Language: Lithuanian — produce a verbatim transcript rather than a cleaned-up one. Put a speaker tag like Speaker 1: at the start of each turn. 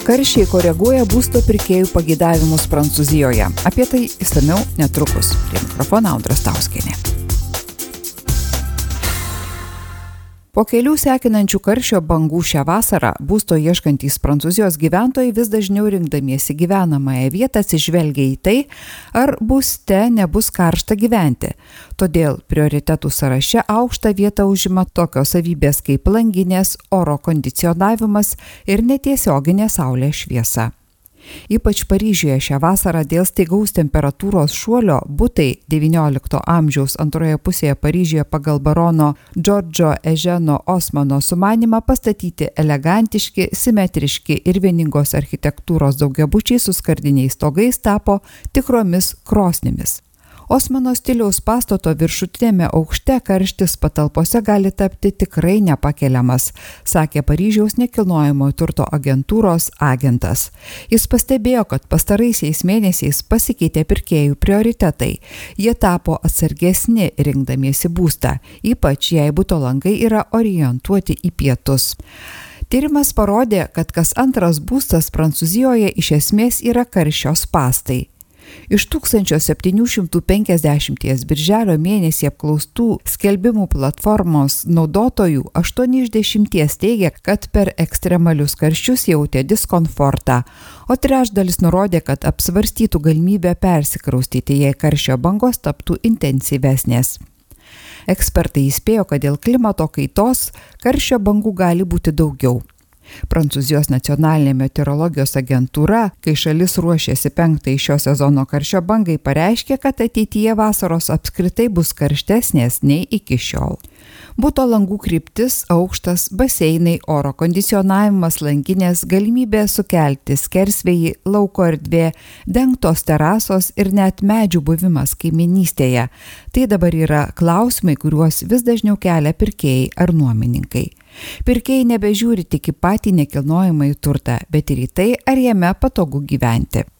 Speaker 1: Karščiai koreguoja būsto pirkėjų pageidavimus Prancūzijoje. Apie tai išsamiau netrukus. Prie mikrofono Audra Stauskienė. Po kelių sekinančių karščio bangų šią vasarą būsto ieškantys Prancūzijos gyventojai vis dažniau rinkdamiesi gyvenamąją vietą atsižvelgia į tai, ar būste nebus karšta gyventi. Todėl prioritetų sąraše aukštą vietą užima tokios savybės kaip langinės, oro kondicionavimas ir netiesioginė saulės šviesa. Ypač Paryžiuje šią vasarą dėl staigaus temperatūros šuolio butai devyniolikto amžiaus antroje pusėje Paryžiuje pagal barono Džordžo Eženo Osmano sumanymą pastatyti elegantiški, simetriški ir vieningos architektūros daugiabučiai su skardiniais stogais tapo tikromis krosnimis. Osmano stiliaus pastato viršutinėme aukšte karštis patalpose gali tapti tikrai nepakeliamas, sakė Paryžiaus nekilnojamojo turto agentūros agentas. Jis pastebėjo, kad pastaraisiais mėnesiais pasikeitė pirkėjų prioritetai. Jie tapo atsargesni rinkdamiesi būstą, ypač jei buto langai yra orientuoti į pietus. Tyrimas parodė, kad kas antras būstas Prancūzijoje iš esmės yra karščio spąstai. Iš tūkstančio septynių šimtų penkiasdešimties birželio mėnesį apklaustų skelbimų platformos naudotojų aštuoni iš dešimties teigia, kad per ekstremalius karščius jautė diskomfortą, o trečdalis nurodė, kad apsvarstytų galimybę persikraustyti, jei karščio bangos taptų intensyvesnės. Ekspertai įspėjo, kad dėl klimato kaitos karščio bangų gali būti daugiau. Prancūzijos nacionalinė meteorologijos agentūra, kai šalis ruošėsi penktai šio sezono karščio bangai, pareiškė, kad ateityje vasaros apskritai bus karštesnės nei iki šiol. Buto langų kryptis, aukštas, baseinai, oro kondicionavimas, langinės, galimybė sukelti skersvėjį, lauko erdvė, dengtos terasos ir net medžių buvimas kaiminystėje. Tai dabar yra klausimai, kuriuos vis dažniau kelia pirkėjai ar nuomininkai. Pirkėjai nebežiūri tik į patį nekilnojamąjį turtą, bet ir į tai, ar jame patogu gyventi.